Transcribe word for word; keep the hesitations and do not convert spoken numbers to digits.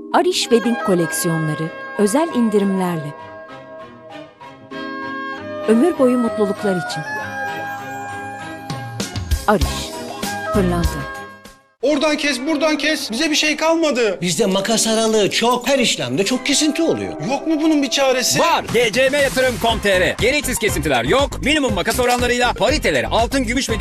Arish Wedding koleksiyonları özel indirimlerle. Ömür boyu mutluluklar için. Arish, pırlanta. Oradan kes, buradan kes. Bize bir şey kalmadı. Bizde makas aralığı çok, her işlemde çok kesinti oluyor. Yok mu bunun bir çaresi? Var. G C M yatırım nokta com nokta tr. Gereksiz kesintiler yok. Minimum makas oranlarıyla pariteleri altın, gümüş ve